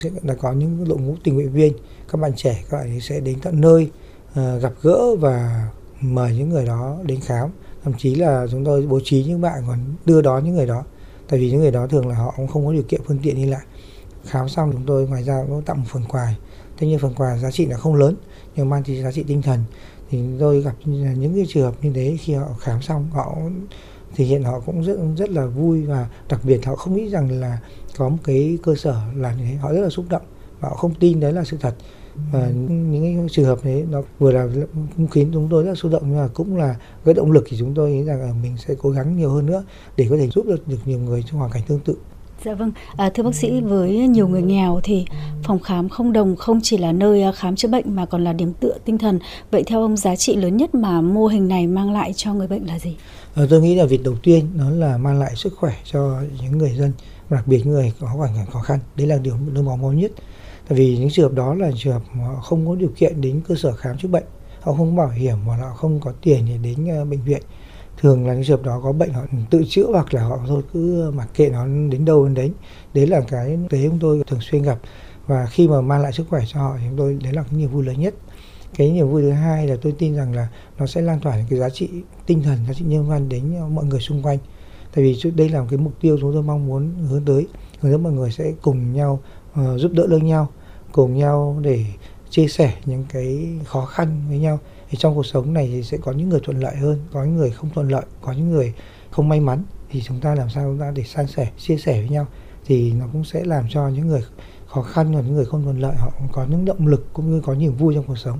Là có những đội ngũ tình nguyện viên, các bạn trẻ, các bạn ấy sẽ đến tận nơi gặp gỡ và mời những người đó đến khám. Thậm chí là chúng tôi bố trí những bạn còn đưa đón những người đó. Tại vì những người đó thường là họ cũng không có điều kiện phương tiện đi lại. Khám xong chúng tôi ngoài ra cũng tặng một phần quà. Tuy nhiên phần quà giá trị là không lớn nhưng mang thì giá trị tinh thần. Thì tôi gặp những cái trường hợp như thế, khi họ khám xong họ thể hiện họ cũng rất là vui, và đặc biệt họ không nghĩ rằng là có một cái cơ sở làm như thế, họ rất là xúc động và họ không tin đấy là sự thật. Và những cái trường hợp đấy nó vừa là cũng khiến chúng tôi rất là xúc động, nhưng mà cũng là cái động lực thì chúng tôi nghĩ rằng mình sẽ cố gắng nhiều hơn nữa để có thể giúp được nhiều người trong hoàn cảnh tương tự. Dạ vâng, thưa bác sĩ, với nhiều người nghèo thì phòng khám không đồng không chỉ là nơi khám chữa bệnh mà còn là điểm tựa tinh thần. Vậy theo ông, giá trị lớn nhất mà mô hình này mang lại cho người bệnh là gì? Tôi nghĩ là việc đầu tiên nó là mang lại sức khỏe cho những người dân, đặc biệt những người có hoàn cảnh khó khăn. Đấy là điều mong muốn nhất. Tại vì những trường hợp đó là trường hợp họ không có điều kiện đến cơ sở khám chữa bệnh, họ không có bảo hiểm và họ không có tiền để đến bệnh viện. Thường là những trường hợp đó có bệnh họ tự chữa, hoặc là họ thôi cứ mặc kệ nó đến đâu đến đấy. Đấy là cái tế chúng tôi thường xuyên gặp, và khi mà mang lại sức khỏe cho họ thì chúng tôi đấy là cái niềm vui lớn nhất. Cái niềm vui thứ hai là tôi tin rằng là nó sẽ lan tỏa những cái giá trị tinh thần, giá trị nhân văn đến mọi người xung quanh. Tại vì đây là một cái mục tiêu chúng tôi mong muốn hướng tới mọi người sẽ cùng nhau giúp đỡ lẫn nhau, cùng nhau để chia sẻ những cái khó khăn với nhau. Thì trong cuộc sống này thì sẽ có những người thuận lợi hơn, có những người không thuận lợi, có những người không may mắn. Thì chúng ta làm sao chúng ta để san sẻ, chia sẻ với nhau thì nó cũng sẽ làm cho những người khó khăn và những người không thuận lợi họ cũng có những động lực cũng như có niềm vui trong cuộc sống.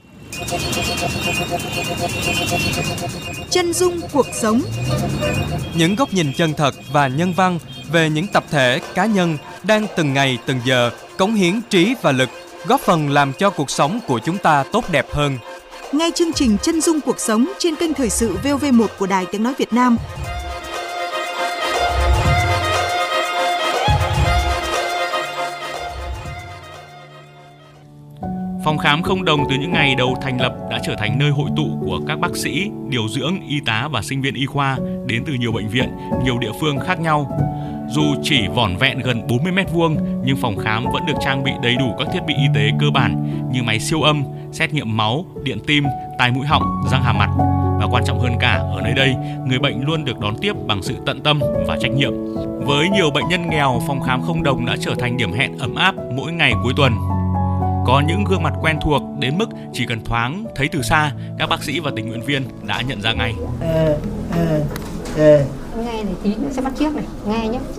Chân dung cuộc sống. Những góc nhìn chân thật và nhân văn về những tập thể, cá nhân đang từng ngày từng giờ cống hiến trí và lực, góp phần làm cho cuộc sống của chúng ta tốt đẹp hơn. Nghe chương trình Chân dung cuộc sống trên kênh Thời sự VOV1 của Đài Tiếng nói Việt Nam. Phòng khám không đồng từ những ngày đầu thành lập đã trở thành nơi hội tụ của các bác sĩ, điều dưỡng, y tá và sinh viên y khoa đến từ nhiều bệnh viện, nhiều địa phương khác nhau. Dù chỉ vỏn vẹn gần 40 m2, nhưng phòng khám vẫn được trang bị đầy đủ các thiết bị y tế cơ bản như máy siêu âm, xét nghiệm máu, điện tim, tai mũi họng, răng hàm mặt. Và quan trọng hơn cả, ở nơi đây, người bệnh luôn được đón tiếp bằng sự tận tâm và trách nhiệm. Với nhiều bệnh nhân nghèo, phòng khám không đồng đã trở thành điểm hẹn ấm áp mỗi ngày cuối tuần. Có những gương mặt quen thuộc đến mức chỉ cần thoáng thấy từ xa, các bác sĩ và tình nguyện viên đã nhận ra ngay. Nghe này tí nữa sẽ bắt chước này, nghe nhé.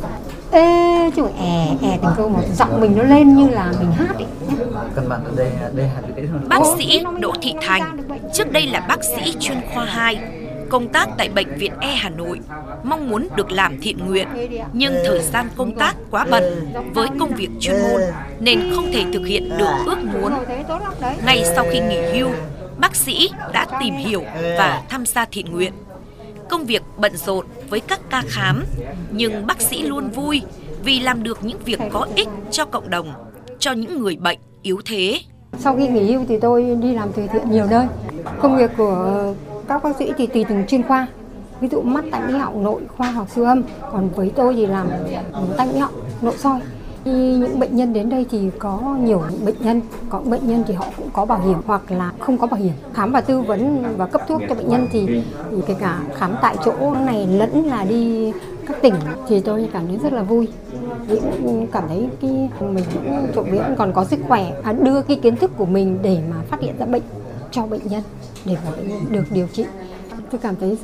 Ê, chứ từng câu một giọng mình nó lên như là mình hát ấy. Cần bạn ở đây hạt cái thôi. Bác sĩ Đỗ Thị Thành, trước đây là bác sĩ chuyên khoa 2, công tác tại Bệnh viện E Hà Nội, mong muốn được làm thiện nguyện, nhưng thời gian công tác quá bận với công việc chuyên môn nên không thể thực hiện được ước muốn. Ngay sau khi nghỉ hưu, bác sĩ đã tìm hiểu và tham gia thiện nguyện. Công việc bận rộn với các ca khám, nhưng bác sĩ luôn vui vì làm được những việc có ích cho cộng đồng, cho những người bệnh yếu thế. Sau khi nghỉ hưu thì tôi đi làm từ thiện nhiều nơi. Công việc của các bác sĩ thì tùy từng chuyên khoa. Ví dụ mắt, tai mũi họng, nội khoa hoặc siêu âm. Còn với tôi thì làm tai mũi họng, nội soi. Khi những bệnh nhân đến đây thì có nhiều bệnh nhân, có bệnh nhân thì họ cũng có bảo hiểm hoặc là không có bảo hiểm. Khám và tư vấn và cấp thuốc cho bệnh nhân thì kể cả khám tại chỗ này lẫn là đi các tỉnh thì tôi cảm thấy rất là vui. Cảm thấy mình cũng trộm vía còn có sức khỏe, đưa cái kiến thức của mình để mà phát hiện ra bệnh cho bệnh nhân để mà bệnh nhân được điều trị. Tôi cảm thấy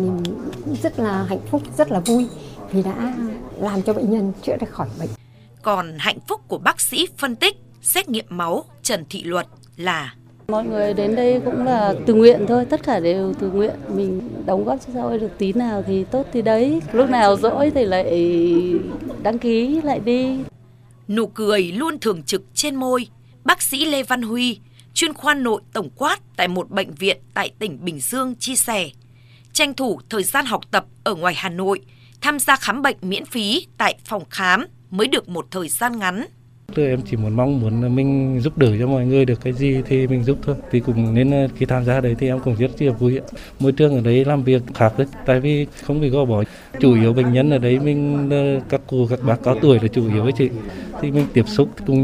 rất là hạnh phúc, rất là vui vì đã làm cho bệnh nhân chữa được khỏi bệnh. Còn hạnh phúc của bác sĩ phân tích, xét nghiệm máu Trần Thị Luật là mọi người đến đây cũng là tự nguyện thôi, tất cả đều tự nguyện. Mình đóng góp cho xã hội được tí nào thì tốt thì đấy. Lúc nào rỗi thì lại đăng ký lại đi. Nụ cười luôn thường trực trên môi. Bác sĩ Lê Văn Huy, chuyên khoa nội tổng quát tại một bệnh viện tại tỉnh Bình Dương chia sẻ, tranh thủ thời gian học tập ở ngoài Hà Nội, tham gia khám bệnh miễn phí tại phòng khám mới được một thời gian ngắn. Em chỉ mong muốn mình giúp đỡ cho mọi người được cái gì thì mình giúp thôi. Thì cũng nên khi tham gia đấy thì em cũng rất là vui. Môi trường ở đấy làm việc khác đấy, tại vì không bị gò bó. Chủ yếu bệnh nhân ở đấy mình các cô các bác cao tuổi là chủ yếu với chị. Thì mình tiếp xúc cùng